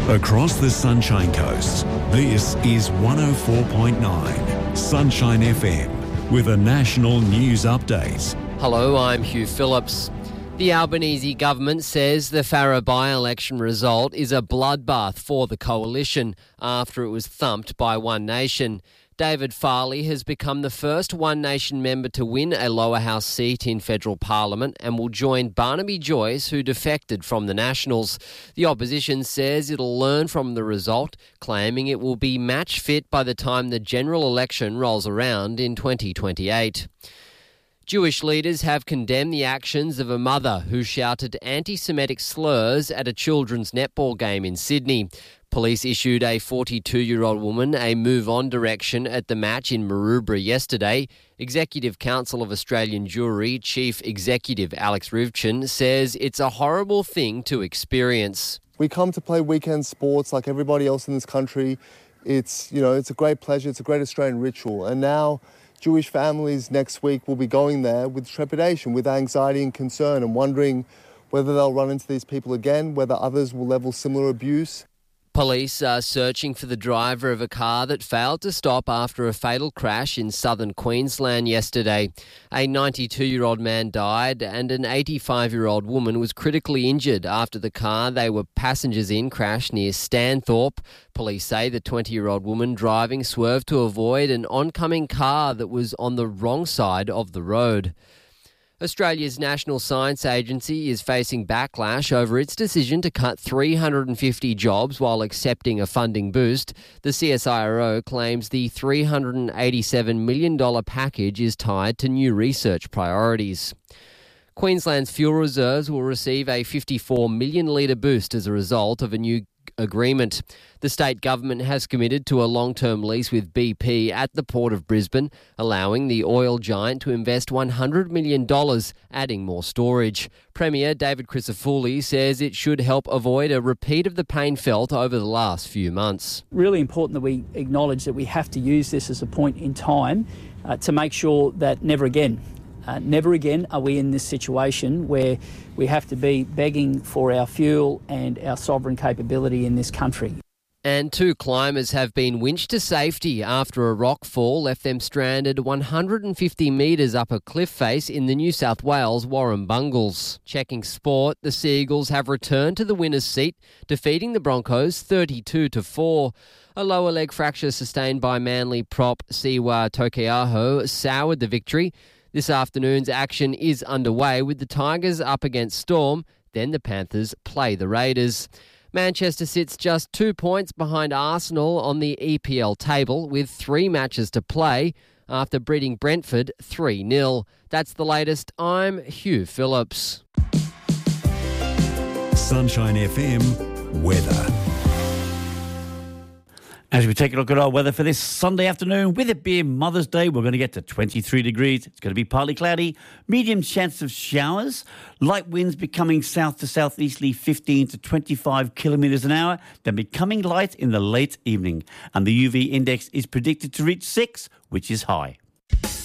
Across the Sunshine Coast, this is 104.9 Sunshine FM with a national news update. Hello, I'm Hugh Phillips. The Albanese government says the Farrer by-election result is a bloodbath for the coalition after it was thumped by One Nation. David Farley has become the first One Nation member to win a lower house seat in federal parliament and will join Barnaby Joyce, who defected from the Nationals. The opposition says it'll learn from the result, claiming it will be match fit by the time the general election rolls around in 2028. Jewish leaders have condemned the actions of a mother who shouted anti-Semitic slurs at a children's netball game in Sydney. Police issued a 42-year-old woman a move-on direction at the match in Maroubra yesterday. Executive Council of Australian Jewry Chief Executive Alex Rivchin says it's a horrible thing to experience. We come to play weekend sports like everybody else in this country. It's a great pleasure. It's a great Australian ritual. And now Jewish families next week will be going there with trepidation, with anxiety and concern, and wondering whether they'll run into these people again, whether others will level similar abuse. Police are searching for the driver of a car that failed to stop after a fatal crash in southern Queensland yesterday. A 92-year-old man died and an 85-year-old woman was critically injured after the car they were passengers in crashed near Stanthorpe. Police say the 20-year-old woman driving swerved to avoid an oncoming car that was on the wrong side of the road. Australia's National Science Agency is facing backlash over its decision to cut 350 jobs while accepting a funding boost. The CSIRO claims the $387 million package is tied to new research priorities. Queensland's fuel reserves will receive a 54 million litre boost as a result of a new agreement. The state government has committed to a long-term lease with BP at the Port of Brisbane, allowing the oil giant to invest $100 million, adding more storage. Premier David Crisafulli says it should help avoid a repeat of the pain felt over the last few months. Really important that we acknowledge that we have to use this as a point in time to make sure that never again are we in this situation where we have to be begging for our fuel and our sovereign capability in this country. And two climbers have been winched to safety after a rock fall left them stranded 150 metres up a cliff face in the New South Wales Warrumbungles. Checking sport, the Seagulls have returned to the winner's seat, defeating the Broncos 32-4. A lower leg fracture sustained by Manly prop Siwa Tokeaho soured the victory. This afternoon's action is underway with the Tigers up against Storm, then the Panthers play the Raiders. Manchester sits just 2 points behind Arsenal on the EPL table with 3 matches to play after beating Brentford 3-0. That's the latest. I'm Hugh Phillips. Sunshine FM weather. As we take a look at our weather for this Sunday afternoon, with it being Mother's Day, we're going to get to 23 degrees. It's going to be partly cloudy, medium chance of showers, light winds becoming south to southeasterly 15 to 25 kilometres an hour, then becoming light in the late evening. And the UV index is predicted to reach 6, which is high.